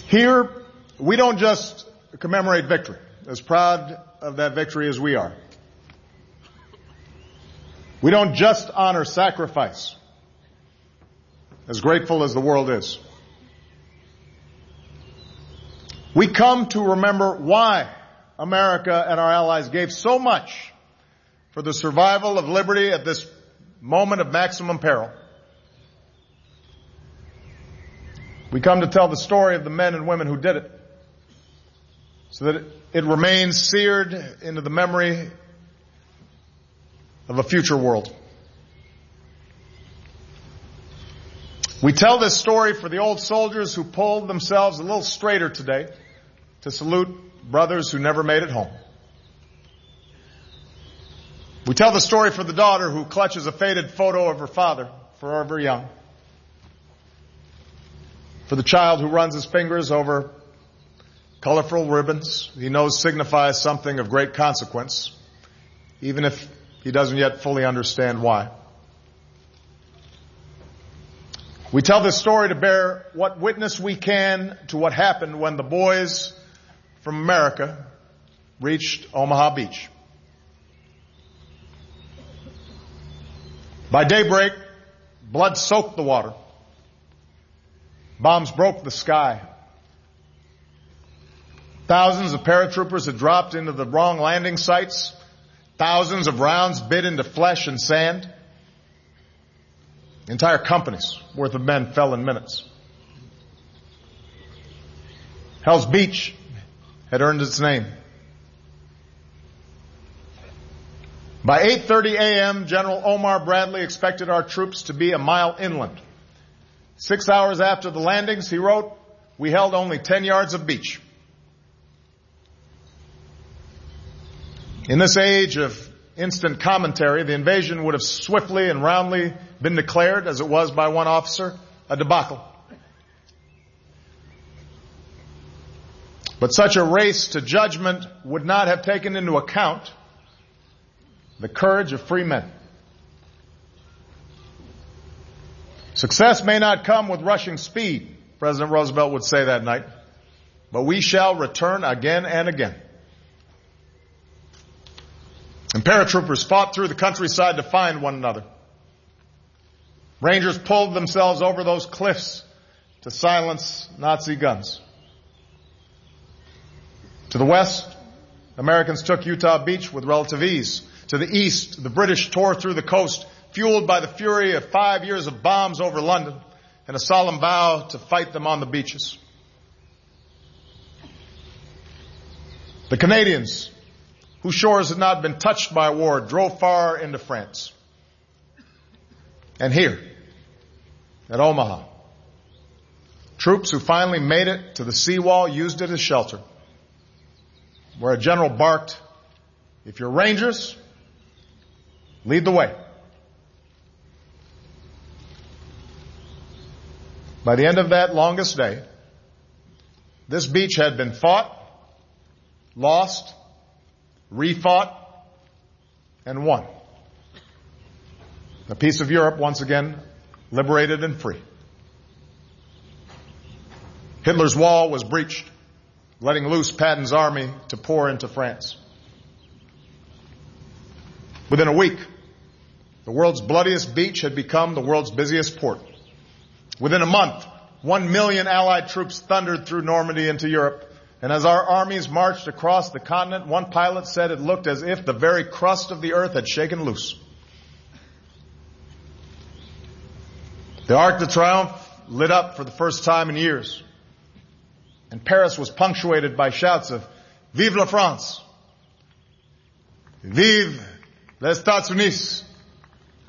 Here, we don't just commemorate victory, as proud of that victory as we are. We don't just honor sacrifice, as grateful as the world is. We come to remember why America and our allies gave so much for the survival of liberty at this moment of maximum peril. We come to tell the story of the men and women who did it, so that it remains seared into the memory of a future world. We tell this story for the old soldiers who pulled themselves a little straighter today to salute brothers who never made it home. We tell the story for the daughter who clutches a faded photo of her father, forever young. For the child who runs his fingers over colorful ribbons he knows signifies something of great consequence, even if he doesn't yet fully understand why. We tell this story to bear what witness we can to what happened when the boys from America reached Omaha Beach. By daybreak, blood soaked the water. Bombs broke the sky. Thousands of paratroopers had dropped into the wrong landing sites. Thousands of rounds bit into flesh and sand. Entire companies worth of men fell in minutes. Hell's Beach had earned its name. By 8:30 a.m., General Omar Bradley expected our troops to be a mile inland. 6 hours after the landings, he wrote, we held only 10 yards of beach. In this age of instant commentary, the invasion would have swiftly and roundly been declared, as it was by one officer, a debacle. But such a race to judgment would not have taken into account the courage of free men. Success may not come with rushing speed, President Roosevelt would say that night, but we shall return again and again. And paratroopers fought through the countryside to find one another. Rangers pulled themselves over those cliffs to silence Nazi guns. To the west, Americans took Utah Beach with relative ease. To the east, the British tore through the coast, fueled by the fury of 5 years of bombs over London and a solemn vow to fight them on the beaches. The Canadians, whose shores had not been touched by war, drove far into France. And here, at Omaha, troops who finally made it to the seawall used it as shelter, where a general barked, if you're Rangers, lead the way. By the end of that longest day, this beach had been fought, lost, refought, and won. A piece of Europe once again liberated and free. Hitler's wall was breached, letting loose Patton's army to pour into France. Within a week, the world's bloodiest beach had become the world's busiest port. Within a month, 1 million Allied troops thundered through Normandy into Europe. And as our armies marched across the continent, one pilot said it looked as if the very crust of the earth had shaken loose. The Arc de Triomphe lit up for the first time in years. And Paris was punctuated by shouts of Vive la France! Vive les États-Unis!